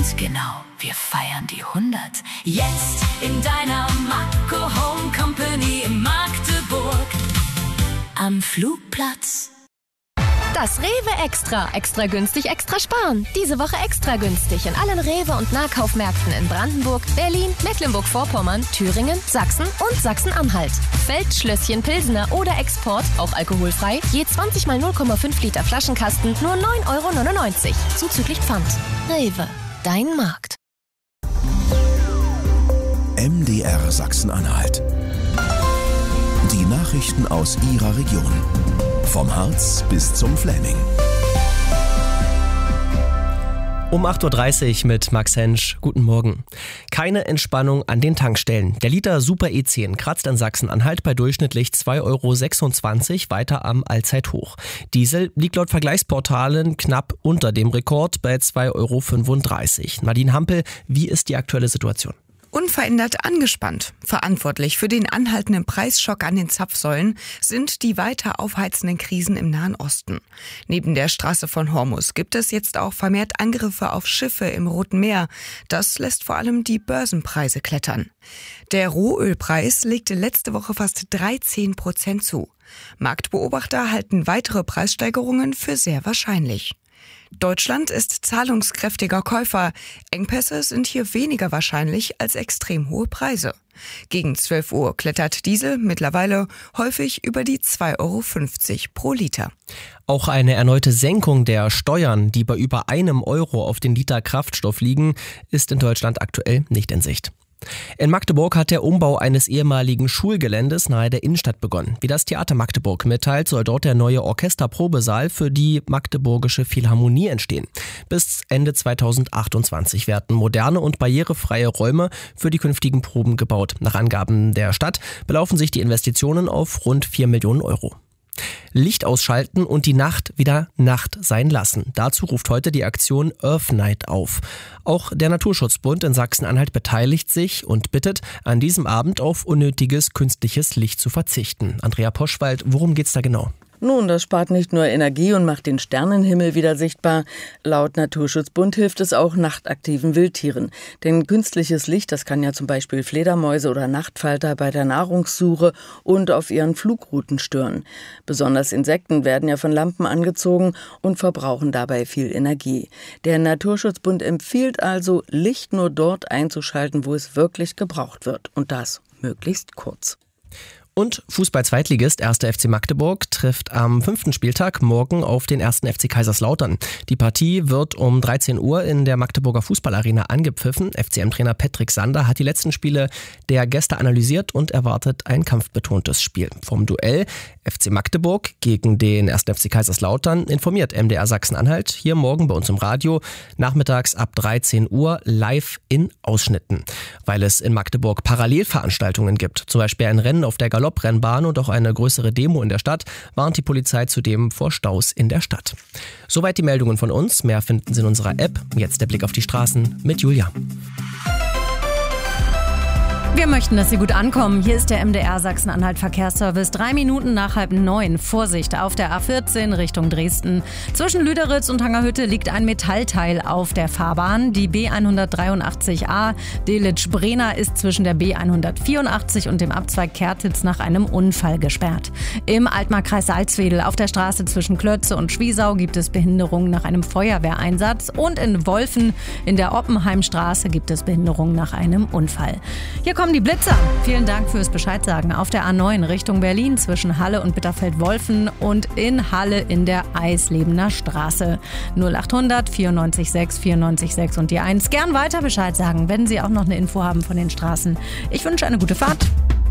Und genau, wir feiern die 100. Jetzt in deiner Makro Home Company in Magdeburg am Flugplatz. Das Rewe Extra. Extra günstig, extra sparen. Diese Woche extra günstig in allen Rewe- und Nahkaufmärkten in Brandenburg, Berlin, Mecklenburg-Vorpommern, Thüringen, Sachsen und Sachsen-Anhalt. Feldschlösschen Pilsener oder Export, auch alkoholfrei, je 20 mal 0,5 Liter Flaschenkasten, nur 9,99 €. Zuzüglich Pfand. Rewe, dein Markt. MDR Sachsen-Anhalt. Die Nachrichten aus Ihrer Region. Vom Harz bis zum Fläming. Um 8.30 Uhr mit Max Hensch. Guten Morgen. Keine Entspannung an den Tankstellen. Der Liter Super E10 kratzt in Sachsen-Anhalt bei durchschnittlich 2,26 € weiter am Allzeithoch. Diesel liegt laut Vergleichsportalen knapp unter dem Rekord bei 2,35 €. Nadine Hampel, wie ist die aktuelle Situation? Unverändert angespannt. Verantwortlich für den anhaltenden Preisschock an den Zapfsäulen sind die weiter aufheizenden Krisen im Nahen Osten. Neben der Straße von Hormuz gibt es jetzt auch vermehrt Angriffe auf Schiffe im Roten Meer. Das lässt vor allem die Börsenpreise klettern. Der Rohölpreis legte letzte Woche fast 13% zu. Marktbeobachter halten weitere Preissteigerungen für sehr wahrscheinlich. Deutschland ist zahlungskräftiger Käufer. Engpässe sind hier weniger wahrscheinlich als extrem hohe Preise. Gegen 12 Uhr klettert Diesel mittlerweile häufig über die 2,50 € pro Liter. Auch eine erneute Senkung der Steuern, die bei über €1 auf den Liter Kraftstoff liegen, ist in Deutschland aktuell nicht in Sicht. In Magdeburg hat der Umbau eines ehemaligen Schulgeländes nahe der Innenstadt begonnen. Wie das Theater Magdeburg mitteilt, soll dort der neue Orchesterprobesaal für die Magdeburgische Philharmonie entstehen. Bis Ende 2028 werden moderne und barrierefreie Räume für die künftigen Proben gebaut. Nach Angaben der Stadt belaufen sich die Investitionen auf rund 4 Millionen €. Licht ausschalten und die Nacht wieder Nacht sein lassen. Dazu ruft heute die Aktion Earth Night auf. Auch der Naturschutzbund in Sachsen-Anhalt beteiligt sich und bittet, an diesem Abend auf unnötiges künstliches Licht zu verzichten. Andrea Poschwald, worum geht's da genau? Nun, das spart nicht nur Energie und macht den Sternenhimmel wieder sichtbar. Laut Naturschutzbund hilft es auch nachtaktiven Wildtieren. Denn künstliches Licht, das kann ja zum Beispiel Fledermäuse oder Nachtfalter bei der Nahrungssuche und auf ihren Flugrouten stören. Besonders Insekten werden ja von Lampen angezogen und verbrauchen dabei viel Energie. Der Naturschutzbund empfiehlt also, Licht nur dort einzuschalten, wo es wirklich gebraucht wird. Und das möglichst kurz. Und Fußball-Zweitligist 1. FC Magdeburg trifft am 5. Spieltag morgen auf den 1. FC Kaiserslautern. Die Partie wird um 13 Uhr in der Magdeburger Fußballarena angepfiffen. FCM-Trainer Patrick Sander hat die letzten Spiele der Gäste analysiert und erwartet ein kampfbetontes Spiel. Vom Duell FC Magdeburg gegen den 1. FC Kaiserslautern informiert MDR Sachsen-Anhalt hier morgen bei uns im Radio, nachmittags ab 13 Uhr live in Ausschnitten. Weil es in Magdeburg Parallelveranstaltungen gibt, zum Beispiel ein Rennen auf der Galopprennbahn und auch eine größere Demo in der Stadt, warnt die Polizei zudem vor Staus in der Stadt. Soweit die Meldungen von uns. Mehr finden Sie in unserer App. Jetzt der Blick auf die Straßen mit Julia. Wir möchten, dass Sie gut ankommen. Hier ist der MDR Sachsen-Anhalt Verkehrsservice. 3 Minuten nach 8:30. Vorsicht auf der A14 Richtung Dresden. Zwischen Lüderitz und Hangerhütte liegt ein Metallteil auf der Fahrbahn. Die B183a Delitzsch-Brenner ist zwischen der B184 und dem Abzweig Kertitz nach einem Unfall gesperrt. Im Altmarkkreis Salzwedel auf der Straße zwischen Klötze und Schwiesau gibt es Behinderungen nach einem Feuerwehreinsatz. Und in Wolfen in der Oppenheimstraße gibt es Behinderungen nach einem Unfall. Hier kommen die Blitzer. Vielen Dank fürs Bescheidsagen. Auf der A9 Richtung Berlin zwischen Halle und Bitterfeld-Wolfen und in Halle in der Eislebener Straße. 0800 94 6 94 6 und die 1. Gern weiter Bescheid sagen, wenn Sie auch noch eine Info haben von den Straßen. Ich wünsche eine gute Fahrt.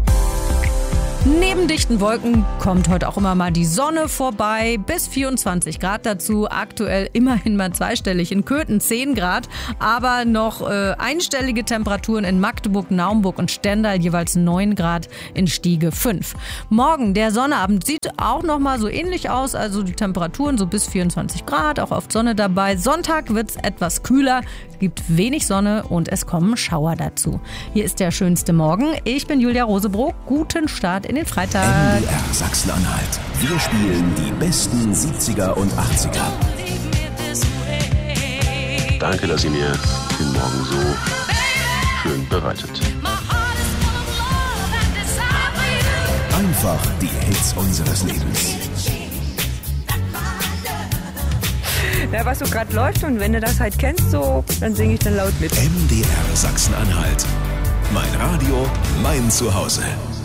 Neben dichten Wolken kommt heute auch immer mal die Sonne vorbei. Bis 24 Grad dazu. Aktuell immerhin mal zweistellig. In Köthen 10 Grad. Aber noch einstellige Temperaturen in Magdeburg, Naumburg und Stendal. Jeweils 9 Grad, in Stiege 5. Morgen, der Sonnabend, sieht auch noch mal so ähnlich aus. Also die Temperaturen so bis 24 Grad. Auch oft Sonne dabei. Sonntag wird es etwas kühler. Es gibt wenig Sonne und es kommen Schauer dazu. Hier ist der schönste Morgen. Ich bin Julia Rosebrock. Guten Start in den Freitag. MDR Sachsen-Anhalt. Wir spielen die besten 70er und 80er. Danke, dass Sie mir den Morgen so schön bereitet. Einfach die Hits unseres Lebens. Ja, was so gerade läuft und wenn du das halt kennst, so, dann singe ich dann laut mit. MDR Sachsen-Anhalt. Mein Radio, mein Zuhause.